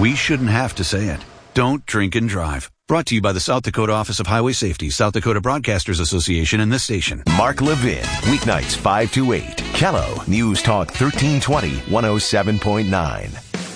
We shouldn't have to say it. Don't drink and drive. Brought to you by the South Dakota Office of Highway Safety, South Dakota Broadcasters Association, and this station. Mark Levin, weeknights 5 to 8. Kello, News Talk 1320, 107.9.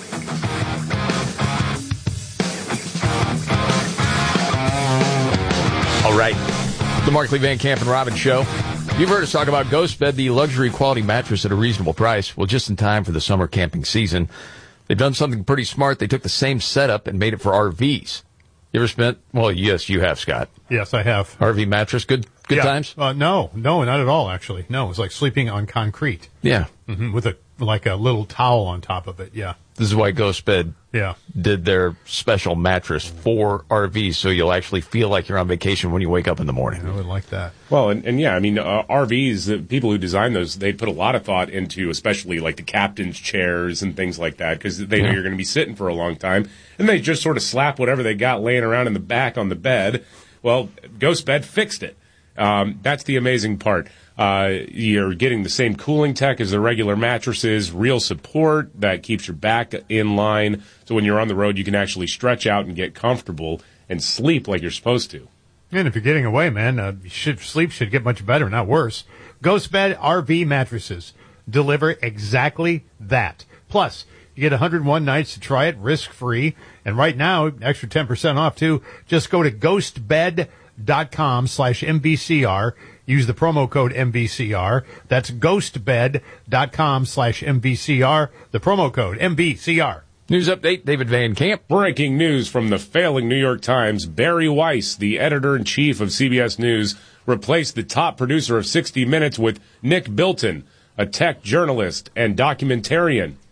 All right. The Mark Lee Van Camp and Robin Show. You've heard us talk about GhostBed, the luxury quality mattress at a reasonable price. Well, just in time for the summer camping season. They've done something pretty smart. They took the same setup and made it for RVs. You ever spent? Well, yes, you have, Scott. Yes, I have. RV mattress, good times? No, not at all, actually. No, it's like sleeping on concrete. Yeah. Mm-hmm, with a little towel on top of it, yeah. This is why GhostBed did their special mattress for RVs, so you'll actually feel like you're on vacation when you wake up in the morning. I would like that. Well, and yeah, I mean, RVs, the people who design those, they put a lot of thought into, especially like the captain's chairs and things like that, because they know you're going to be sitting for a long time, and they just sort of slap whatever they got laying around in the back on the bed. Well, GhostBed fixed it. That's the amazing part. You're getting the same cooling tech as the regular mattresses, real support that keeps your back in line. So when you're on the road, you can actually stretch out and get comfortable and sleep like you're supposed to. And if you're getting away, man, sleep should get much better, not worse. GhostBed RV mattresses deliver exactly that. Plus, you get 101 nights to try it risk-free. And right now, extra 10% off, too. Just go to ghostbed.com/MVCR. Use the promo code MVCR. That's ghostbed.com/MVCR. The promo code MVCR. News update, David Van Camp. Breaking news from the failing New York Times. Barry Weiss, the editor-in-chief of CBS News, replaced the top producer of 60 Minutes with Nick Bilton, a tech journalist and documentarian.